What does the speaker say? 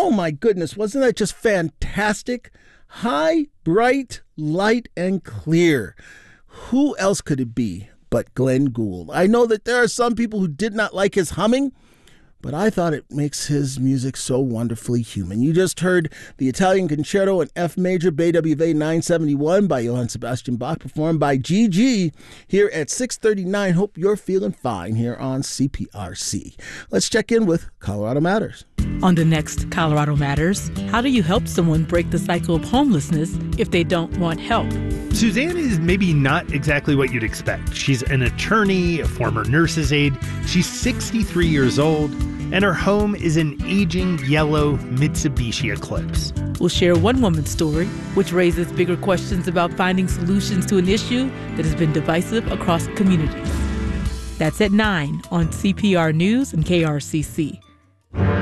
Oh my goodness, wasn't that just fantastic? High, bright, light, and clear. Who else could it be but Glenn Gould? I know that there are some people who did not like his humming, but I thought it makes his music so wonderfully human. You just heard the Italian Concerto in F major, BWV 971 by Johann Sebastian Bach, performed by Gigi here at 6:39. Hope you're feeling fine here on CPRC. Let's check in with Colorado Matters. On the next Colorado Matters, how do you help someone break the cycle of homelessness if they don't want help? Suzanne is maybe not exactly what you'd expect. She's an attorney, a former nurse's aide. She's 63 years old, and her home is an aging yellow Mitsubishi Eclipse. We'll share one woman's story, which raises bigger questions about finding solutions to an issue that has been divisive across communities. That's at 9 on CPR News and KRCC.